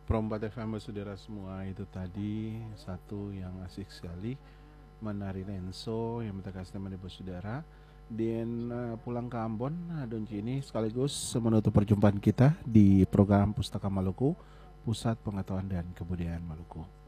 Perompat FM saudara semua, itu tadi satu yang asik sekali menari lenso yang kita kasih teman ibu saudara. Dan pulang ke Ambon Donci ini sekaligus menutup perjumpaan kita di program Pustaka Maluku, Pusat Pengetahuan dan Kebudayaan Maluku.